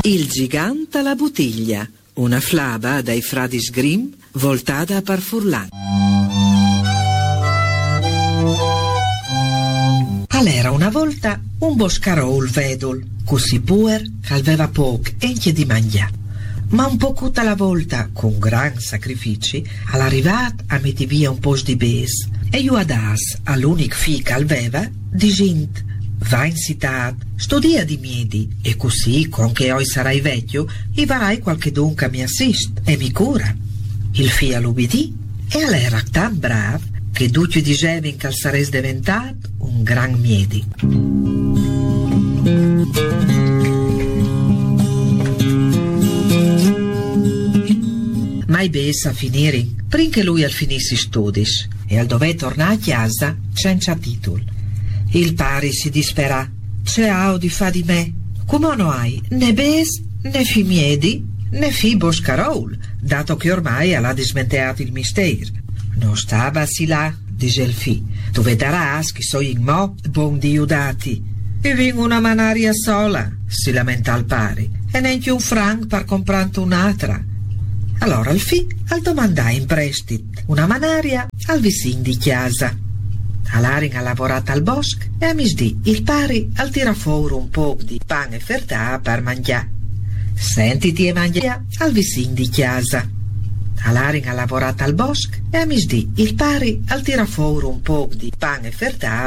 Il gigante alla bottiglia, una flaba dai Fradis Grimm voltata a par Furlan. All'era una volta un boscarol vedol, così puer che aveva poco enche di mangiare. Ma un po' tutta la volta, con gran sacrifici, all'arrivat a metti via un po' di bes e io adas all'unic fi che aveva, dicint, va in città, studia di miedi e così, con che oi sarai vecchio, i varai qualche don che mi assist e mi cura. Il fi all'ubbidì e all'era tan brav che tutti dicevano che sarebbe diventato un gran miedi. Ma i bes a finire, prima che lui al finissi studis e al dove tornare a casa senza titolo. Il pari si disperà, c'è au di fa di me, come non hai né bes né fi miedi né fi boscarol, dato che ormai ha dismentato il mistero. Non stava sì là, dice il fi, tu vedràs che so in mo buon Dio dati. E vin una manaria sola, si lamenta il pari, e neanche un franc per comprare un'altra. Allora il fi al domandai in prestit una manaria al vicin di chiesa. All'arin ha lavorato al bosco e a misdì il pari al tira fuori un po' di pan e fertà per mangiare. Sentiti e mangia al vicin di chiesa. All'arin ha lavorato al bosco e a misdì il pari al tira fuori un po' di pan e fertà